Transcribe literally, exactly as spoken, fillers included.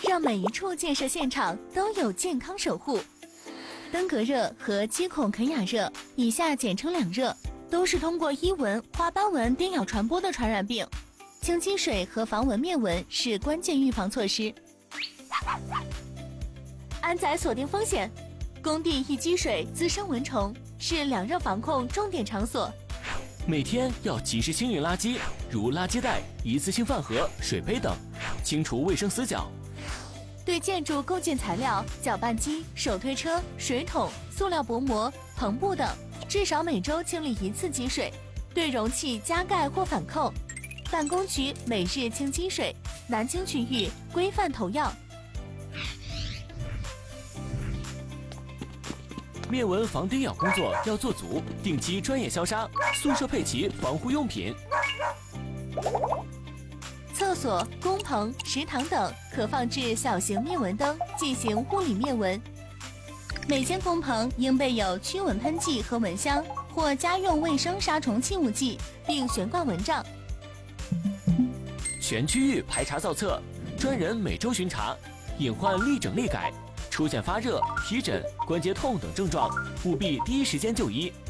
让每一处建设现场都有健康守护。登革热和基孔肯雅热（以下简称两热）都是通过伊蚊、花斑蚊叮咬传播的传染病。清积水和防蚊灭蚊是关键预防措施。安仔锁定风险，工地易积水滋生蚊虫，是两热防控重点场所。 每天要及时清运垃圾，如垃圾袋、一次性饭盒、水杯等，清除卫生死角。 对建筑构件材料、搅拌机、手推车、水桶、塑料薄膜、篷布等，至少每周清理一次积水。对容器加盖或反扣。办公区每日清积水，南京区域规范投药。 灭蚊防叮咬工作要做足，定期专业消杀，宿舍配齐防护用品。 厕所、工棚、食堂等可放置小型灭蚊灯，进行物理灭蚊。每间工棚应备有驱蚊喷剂和蚊香，或家用卫生杀虫器物剂，并悬挂蚊帐。 全区域排查造册，专人每周巡查，隐患立整立改。出现发热、皮疹、关节痛等症状，务必第一时间就医。